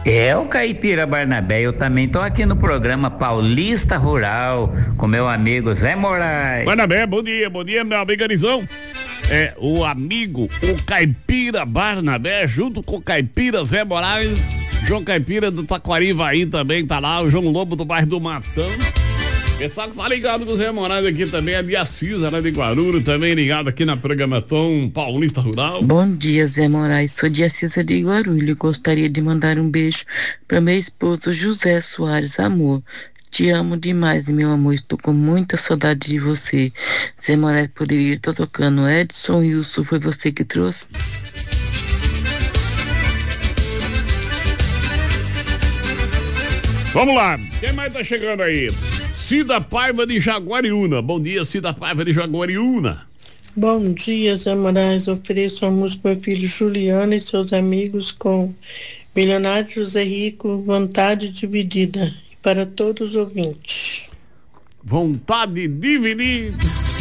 É o Caipira Barnabé, eu também tô aqui no programa Paulista Rural com meu amigo Zé Moraes. Barnabé, bom dia, meu amigo Arizão. O amigo, o Caipira Barnabé, junto com o Caipira Zé Moraes, João Caipira do Taquarivaí também tá lá, o João Lobo do bairro do Matão. Pessoal que tá ligado com o Zé Moraes aqui também, a Bia Cisa, né, de Guarulhos, também ligado aqui na programação Paulista Rural. Bom dia, Zé Moraes, sou Bia Cisa de Guarulhos, gostaria de mandar um beijo para meu esposo José Soares, amor. Te amo demais, meu amor, estou com muita saudade de você. Zé Moraes poderia estar tocando Edson Wilson, foi você que trouxe? Vamos lá, quem mais tá chegando aí? Cida Paiva de Jaguariúna. Bom dia, Cida Paiva de Jaguariúna. Bom dia, Zé Moraes. Ofereço a música meu filho Juliano e seus amigos com Milionário José Rico, Vontade Dividida. E para todos os ouvintes. Vontade Dividida.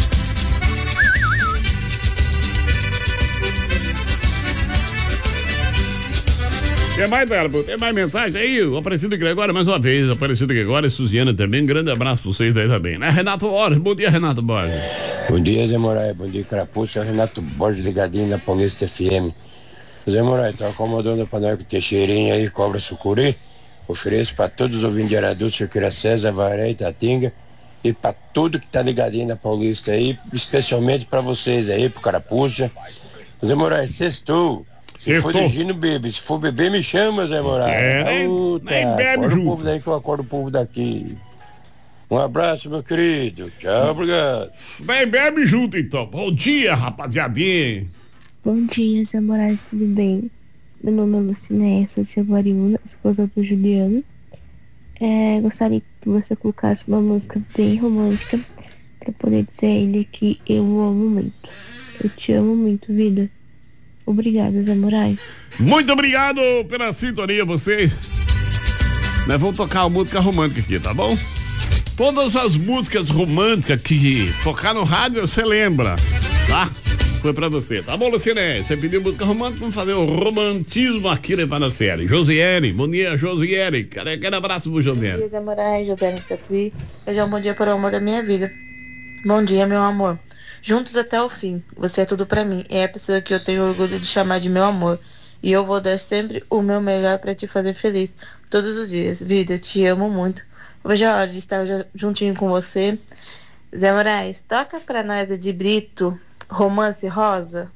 Tem mais, Bela? Tem mais mensagem aí? O Aparecido Gregório, mais uma vez. Aparecido Gregório e Suziana também. Um grande abraço pra vocês aí também, né? Renato Borges. Bom dia, Renato Borges. Bom dia, Zé Moraes. Bom dia, Carapuça. Renato Borges ligadinho na Paulista FM. Zé Moraes, tá acomodando pra nós com Teixeirinha aí, Cobra Sucuri. Ofereço pra todos os ouvintes de Aradu, Cirqueira César, Varé, Itatinga. E pra tudo que tá ligadinho na Paulista aí, especialmente pra vocês aí, pro Carapuça. Zé Moraes, sextou. Se for dirigindo, bebe. Se for beber, me chama, Zé Moraes. Nem bebe junto. O povo daí que eu acordo o povo daqui. Um abraço, meu querido. Tchau, obrigado. Nem bebe junto, então. Bom dia, rapaziadinha. Bom dia, Zé Moraes, tudo bem? Meu nome é Lucinéia, sou de Jaguariúna, esposa do Juliano. Gostaria que você colocasse uma música bem romântica para poder dizer a ele que eu o amo muito. Eu te amo muito, vida. Obrigado, Zé Moraes. Muito obrigado pela sintonia, vocês. Nós vamos tocar uma música romântica aqui, tá bom? Todas as músicas românticas que tocar no rádio, você lembra, tá? Foi pra você, tá bom, Luciné? Você pediu música romântica, vamos fazer o romantismo aqui levando a série. Josiane, bom dia, Josiane. Aquele abraço pro Josiane. Bom dia, Zé Moraes, Josiane Tatuí. Hoje é um bom dia para o amor da minha vida. Bom dia, meu amor. Juntos até o fim, você é tudo pra mim, é a pessoa que eu tenho orgulho de chamar de meu amor, e eu vou dar sempre o meu melhor pra te fazer feliz, todos os dias, vida, eu te amo muito, hoje é a hora de estar juntinho com você. Zé Moraes, toca pra nós de Brito, Romance Rosa.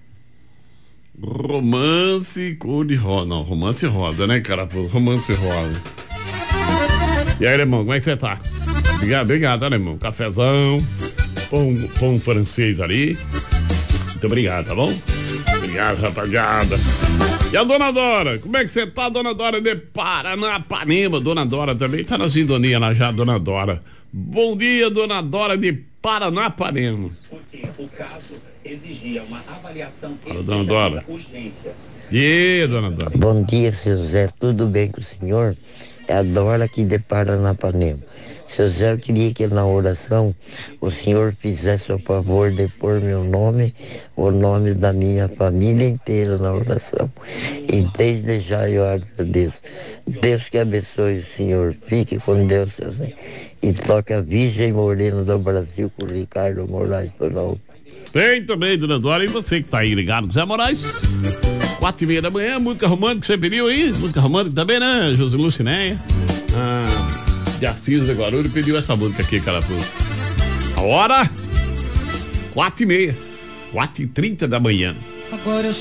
Romance cor de rosa, não, romance rosa, né, cara, romance rosa. E aí, irmão, como é que você tá? Obrigado, alemão, cafezão. Pão francês ali. Muito obrigado, tá bom? Obrigado, rapaziada. E a Dona Dora? Como é que você tá, Dona Dora de Paranapanema? Dona Dora também tá na sintonia lá já, Dona Dora. Bom dia, Dona Dora de Paranapanema. Porque o caso exigia uma avaliação Dona Dora. E aí, Dona Dora? Bom dia, seu Zé. Tudo bem com o senhor? É a Dora aqui de Paranapanema. Seu Zé, eu queria que na oração o senhor fizesse o favor de pôr meu nome, o nome da minha família inteira na oração. E desde já eu agradeço. Deus que abençoe o senhor. Fique com Deus, seu Zé. E toque a Virgem Morena do Brasil com o Ricardo Moraes Panal. Bem também, Dona Dora. E você que tá aí ligado com o Zé Moraes? 4h30 da manhã, música romântica, você pediu aí? Música romântica também, né, José Lucinéia? De Assis de Guarulhos pediu essa música aqui, Carapuça. A hora 4h30, 4h30 da manhã. Agora eu